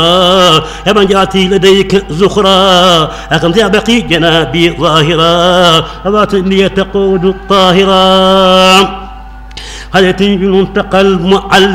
يا من جاتي لديك زخرا أكم بقي جنابي ظاهرا أباتني تقود الطاهرا هل تنجي المنتقى المعلم